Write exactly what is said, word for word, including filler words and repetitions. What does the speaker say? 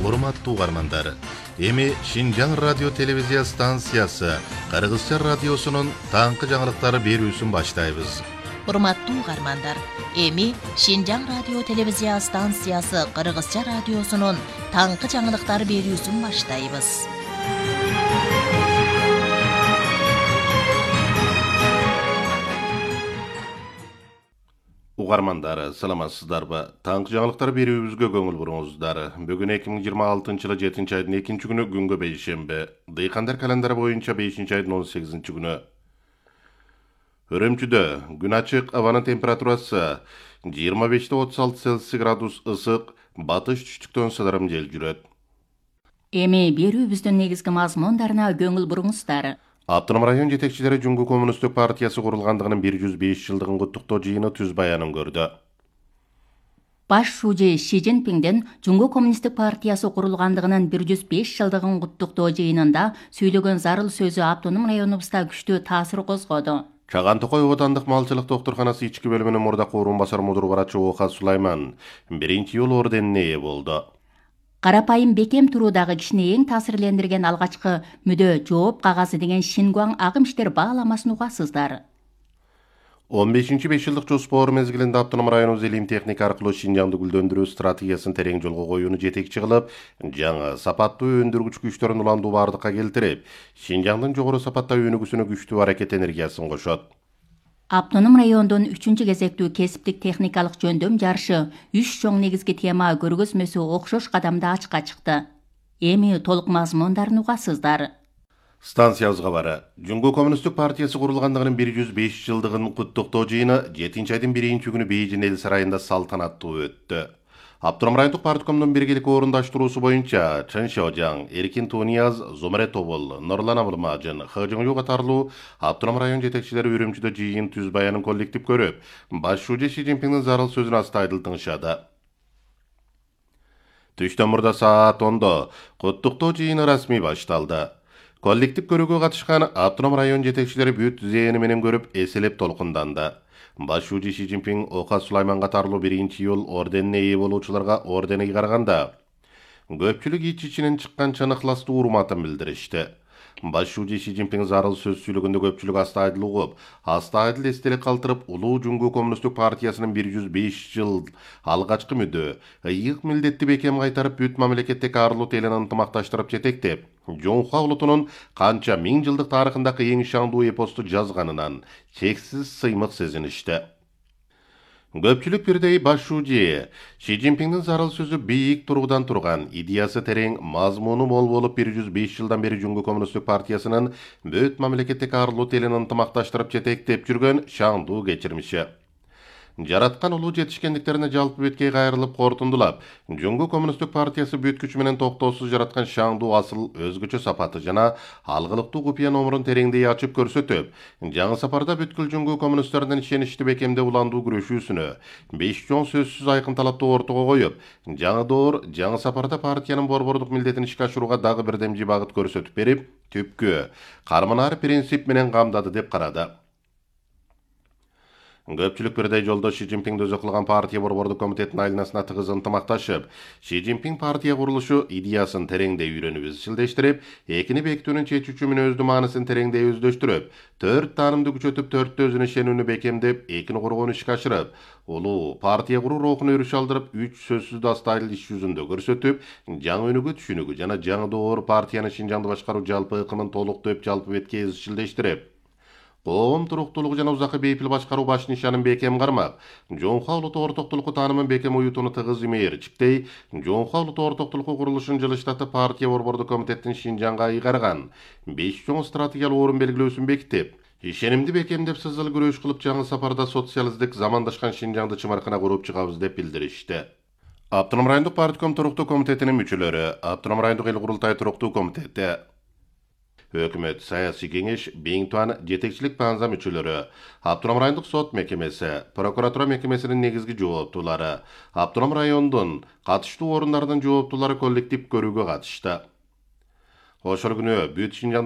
Урматтуу угармандар, эми Шинжаң радио телевизия станциясы Кыргызча радиосунун таңкы жаңылыктары берүүсүн баштайбыз. Урматтуу угармандар, эми Шинжаң радио телевизия станциясы Кыргызча радиосунун таңкы жаңылыктары берүүсүн баштайбыз. Угармандар, саламатсыздарбы? Таңкы жаңылыктар берүүбүзгө көңүл буруңуздар. Бүгүн эки миң жыйырма алтынчы жылы жетинчи айдын экинчи күнү күнгө бейшемби. Дыйкандар календары боюнча бешинчи айдын он сегизинчи күнү. Өрөмчүдө күн ачык, абанын температурасы жыйырма беште отуз алты Цельсий градус ысык, батыш түштүктөн сыдырым жел жүрөт. Эми берүүбүздүн негизги мазмундарына көңүл буруңуздар. Автоном район жетекчилери Жумгу коммунисттик партиясы курулгандыгынын бир жүз беш жылдыгын куттуктоо жыйыны түз баянын көрдү. Баш шужи Ши Цзиньпиндин Жумгу коммунисттик партиясы курулгандыгынын бир жүз беш жылдыгын куттуктоо жыйынында сүйлөгөн зарыл сөзү автоном районубузда күчтүү таасир козгоду. Чаган Токой отандык малчылык доктурканасы ички бөлүмүнүн мурдакы орун басар мудур барачы Ока Сулайман биринчи жыл орденине ээ болду. Карапайым бекем туруудагы кишини эң таасирлендирген алгачкы мүдө жооп кагазы деген Шингуаң агым иштер бааламасын угасыздар. он бешинчи беш жылдык жоспор мезгилинде автоном районубуз илим техника аркылуу Шинжаңды гүлдөндүрүү стратегиясын терең жолго коюуну жетекчи кылып, жаңы сапаттуу өндүргүч күчтөрүн уландуу бардыкка келтирип, Шинжаңдын жогору сапаттагы өнүгүүсүнө күчтүү аракет энергиясын кошот. Автоном райондун үчүнчү кезектүү кесиптик техникалык жөндөм жарышы үч чоң негизги тема көргөзмөсү окшош кадамда ачыкка чыкты. Эми толук мазмундарын угасыздар. Станциябызга бары. Жумгу коммунисттик партиясы курулгандыгынын бир жүз беш жылдыгын куттуктоо жыйыны жетинчи айдын биринчи күнү Бейжин эл сарайында салтанаттуу өттү. Автоном райондук парткомдун биргелик орундаштыруусу боюнча Чын Шожаң, Эркин Тунияз, Зумре Тобол, Нурлан Абылмажын, Хыжыңжу катарлуу автоном район жетекчилери Үрүмчүдө жыйын түз баянын коллектив көрүп, баш шужи Ши Цзиньпиндин зарыл сөзүн астайдыл тыңшады. Түштөн мурда саат ондо куттуктоо жыйыны расмий башталды. Коллектив көрүүгө катышкан автоном район жетекчилери бүт зээни менен көрүп, эселеп толкунданды. Баш шужи Ши Цзиньпин Ока Сулайман катарлуу биринчи жыл орденине ээ болуучуларга ордениге караганда көпчүлүк ич-ичинен чыккан чыныкластуу урматын билдиришти. Баш шужи Ши Цзиньпин зарыл сөз сүйлөгөндө көпчүлүк астайдыл угуп, астайдыл эстелик калтырып, улуу Жумгу коммунисттик партиясынын бир жүз беш жыл алгачкы мүдө, ыйык милдетти бекем кайтарып, бүт мамлекеттеги арлуу элин ынтымакташтырып жетектеп, Жоңхуа улутунун канча миң жылдык тарыхындагы эң шаңдуу эпосту жазганынан чексиз сыймык сезиништи. Көпчүлүк бирдей баш шужи Ши Цзиньпиндин зарыл сөзү бийик тургудан турган, идеясы терең, мазмуну мол болуп, бир жүз беш жылдан бери Жумгу коммунисттик партиясынын бүт мамлекеттеги арлуу элин ынтымакташтырып жетектеп жүргөн шаңдуу кечирмиши. Жараткан улуу жетишкендиктерине жалпы беткей кайрылып кортундулап, Жумгу коммунисттик партиясы бүт күчү менен токтоосуз жараткан шаңдуу асыл өзгөчө сапаты жана алгылыктуу купуя номурун тереңдей ачып көрсөтүп, жаңы сапарда бүткүл Жумгу коммунисттердин ишеничти бекемде уландуу күрөшүүсүнө беш чоң сөзсүз айкын талапты ортого коюп, жаңы доор, жаңы сапарда партиянын борбордук милдетин ишке ашырууга дагы бирдемчи багыт көрсөтүп берип, түпкү карманар принцип менен камдады деп карады. Көпчүлүк бирдей жолдо Ши Цзиньпин өзү кылган партия борбордук комитетинин айланасына тыгыз ынтымакташып, Ши Цзиньпин партия курулушу идеясын тереңдей үйрөнүп изчилдештирип, экини бекитүүнүн чечүүчү мүнөздүү маанысын тереңдей өздөштүрүп, төрт таанымды күчөтүп, төрттө өзүнө ишенүүнү бекемдеп, экини коргоону ишке ашырып, улуу партия куруу рухуна өрүш алдырып, үч сөзсүздү астайдыл иш жүзүндө көрсөтүп, жаңы өнүгүү түшүнүгү жана жаңы доор партияны Шинжаңды башкаруу жалпы ыкымын толуктоп, жалпы бетке изчилдештирип, коом туруктуулугу жана узакы бейпил башкаруу баш нишанын бекем кармап, Жоңхуа улуттук ортоктулуку таанымын бекем уютууну тыгыз имээрчиктей, Жоңхуа улуттук ортоктулуку курулушун жылыштатып, партия борбордук комитеттин Шинжаңга ыйгарган беш чоң стратегиялык орун белгилөөсүн бекитип, ишенимди бекемдеп сызыл күрөш кылып, жаңы сапарда социалисттик замандашкан Шинжаңды чымаркына куруп чыгабыз деп билдиришти. Автоном райондук партком туруктуу комитетинин мүчөлөрү, Автоном райондук эл курултай туруктуу комитети, Өкмөт саясий кеңеш, Бейин Туан жетекчилик баанза мүчөлөрү, Автоном райондук сот мекемеси, прокуратура мекемесинин негизги жооптуулары, Автоном райондун катыштуу орундардын жооптуулары коллектив көрүүгө катышты. Ошол күнү бүт Шинжаң